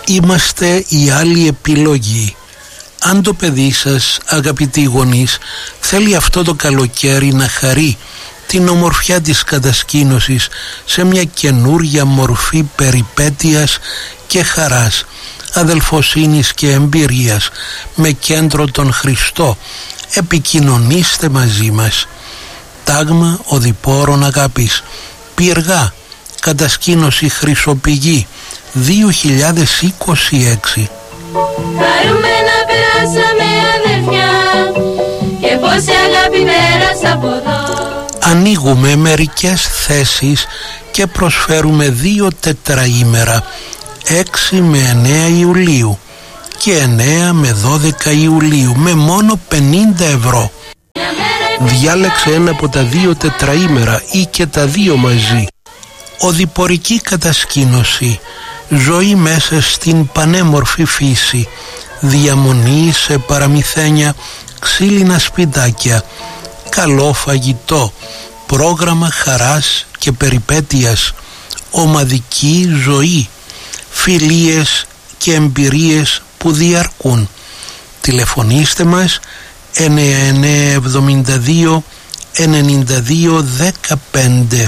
Είμαστε η άλλη επιλογή. Αν το παιδί σας, αγαπητοί γονείς, θέλει αυτό το καλοκαίρι να χαρεί την ομορφιά της κατασκήνωσης σε μια καινούρια μορφή περιπέτειας και χαράς, αδελφοσύνης και εμπειρίας, με κέντρο τον Χριστό, επικοινωνήστε μαζί μας. Τάγμα οδηπόρων αγάπης, Πυργά, κατασκήνωση Χρυσοπηγή, 2026. Χαρούμενα περάσαμε αδερφιά και πόση αγάπη πέρασα από εδώ. Ανοίγουμε μερικές θέσεις και προσφέρουμε 2 τετραήμερα, 6 με 9 Ιουλίου και 9 με 12 Ιουλίου, με μόνο 50 ευρώ. Διάλεξε ένα από τα 2 τετραήμερα ή και τα 2 μαζί. Οδηπορική κατασκήνωση, ζωή μέσα στην πανέμορφη φύση, διαμονή σε παραμυθένια ξύλινα σπιτάκια, καλό φαγητό, πρόγραμμα χαράς και περιπέτειας, ομαδική ζωή, φιλίες και εμπειρίες που διαρκούν. Τηλεφωνήστε μας 9972 92 15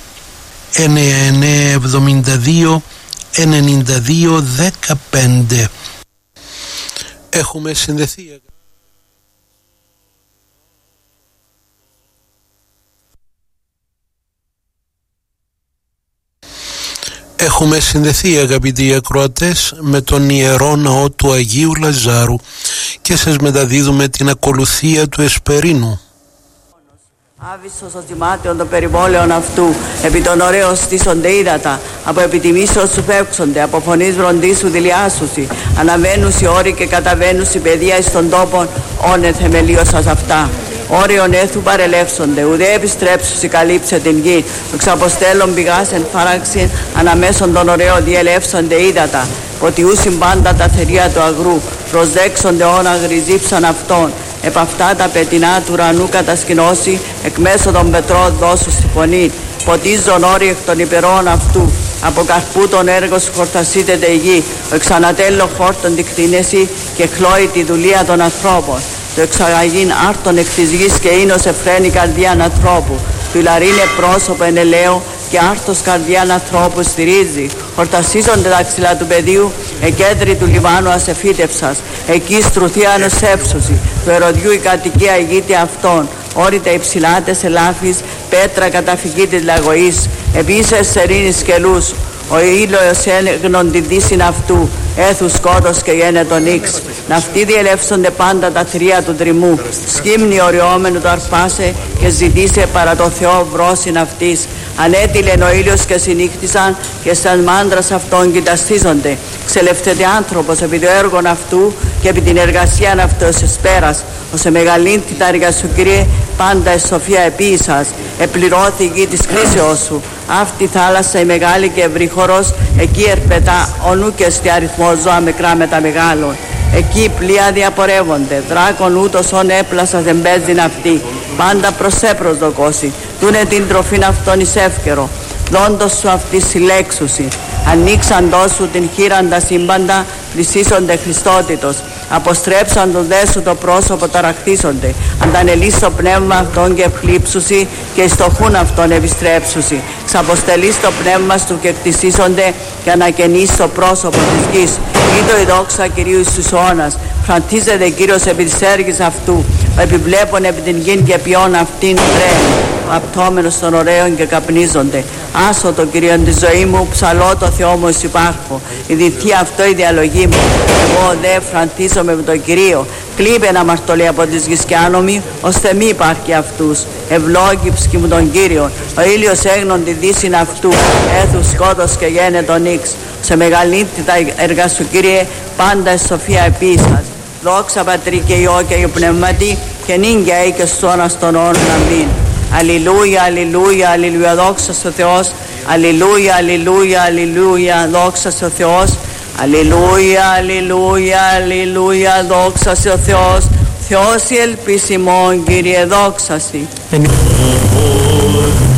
9972 92 15. Έχουμε συνδεθεί. Έχουμε συνδεθεί, αγαπητοί ακροατές, με τον Ιερό Ναό του Αγίου Λαζάρου και σας μεταδίδουμε την ακολουθία του Εσπερίνου. Άβυσσος ως δημάτιον των περιβόλαιων αυτού, επί των ωραίων στήσονται ύδατα, από επιτιμήσεως σου φεύξονται, από φωνής βροντής σου δηλιάσουσι, αναβαίνουσι όροι και καταβαίνουσι παιδεία εις των τόπων, όνε θεμελίωσας αυτά. Όριον έθου παρελεύσονται, ουδέ επιστρέψουσι καλύψε την γη, εξαποστέλων πηγάς εν φάραξιν, αναμέσων των ωραίων διελεύσονται ύδατα, ποτιούσιν πάντα τα θερία του αγρού, προσδέξονται όνα γριζύψαν αυτών. Επ' αυτά τα πετεινά του ουρανού κατασκηνώσει, εκ μέσω των πετρών δώσου στη φωνή. Ποτίζον όροι εκ των υπερών αυτού. Από καρπού των έργων σου χορτασίτεται η γη. Ο εξανατέλλο χόρτον τη κτίνεση και χλώει τη δουλεία των ανθρώπων. Το εξαγαγήν άρτον εκ της γης και ίνος εφραίνει καρδιάν ανθρώπου. Του λαρίνε πρόσωπο εν ελαίο και άρτος καρδιάν ανθρώπου στηρίζει. Χορτασίζονται τα ξυλά του πεδίου, εκέντρη του Λιβάνου ασεφύτευσας. Εκεί στρουθίαν ως έψωση, του ερωδιού η κατοικία ηγείται αυτών. Όρητα υψηλάτες ελάφης, πέτρα καταφυγή της λαγωής. Επίσης σερήνης σκελούς. Ο ήλιος έγνον τη δύσιν αυτού, έθου σκότος και γένετον ίξ. Ναυτοί διελεύσονται πάντα τα θρία του τριμού. Σκύμνη οριόμενου το αρπάσε και ζητήσε παρά το Θεό βρόσιν αυτής. Ανέτειλεν ο ήλιος και συνύχτησαν και σαν μάντρας αυτών κοιταστίζονται. Ξελευθέται άνθρωπος επί το έργον αυτού και επί την εργασία αυτού ως εσπέρας. Ως εμεγαλύνθη τα έργα σου, Κύριε, πάντα εις σοφία επίησας. Επληρώθη η γη της κρίσεως σου. Αυτή η θάλασσα η μεγάλη και ευρύχωρος, εκεί ερπετά ονού και στη αριθμό ζώα μικρά με τα μεγάλων. Εκεί πλοία διαπορεύονται, δράκον ούτως όν έπλασας εμπέζειν αυτή. Πάντα προσέπρος δοκώσει, τούνε την τροφήν αυτόν εις εύκαιρο. Δόντος σου αυτή συλλέξουσι, ανοίξαντός σου την χείραν τα σύμπαντα, πλησίσονται Χριστότητος. Αποστρέψαν το δέσου το πρόσωπο ταραχθίσονται. Αντανελείς το πνεύμα αυτόν και ευλήψουσι και εις το χούν αυτόν επιστρέψουσι. Ξαποστελείς το πνεύμα σου και κτισίσονται και ανακαινείς το πρόσωπο της γης. Είδω η δόξα Κυρίου Ιησούς αιώνας. Φραντίζεται Κύριος επί της έργης αυτού. Επιβλέπουν επί την γην και ποιόν αυτήν τρέμει. Ο απτώμενος των ωραίων και καπνίζονται. Άσω το Κύριο τη ζωή μου, ψαλώ το Θεό μου εις υπάρχω. Ειδηθεί αυτό η διαλογή μου. Εγώ δε φραντίζομαι με τον Κυρίο. Κλείπε να μαρτωλεί από τις γης και άνομοι, ώστε μη υπάρχει αυτούς. Ευλόγη ψυχή μου τον Κύριο. Ο ήλιος έγνον τη δύσιν αυτού. Έθου σκότος και γένετον ίξ. Σε μεγαλύνθη τα έργα σου, Κύριε, πάντα εις σοφία επίσας. Δόξα Πατρί και Υιό και Υιό Πνευματί και νύγκαια ή και σώνας των όνων. Αμήν. Αλληλούια, αλληλούια, αλληλούια, δόξα στο Θεός. Αλληλούια, αλληλούια, αλληλούια, δόξα στο Θεός. Αλληλούια, αλληλούια, αλληλούια, δόξα στο Θεός. Θεός η ελπίς ημών, Κύριε, δόξα Συ.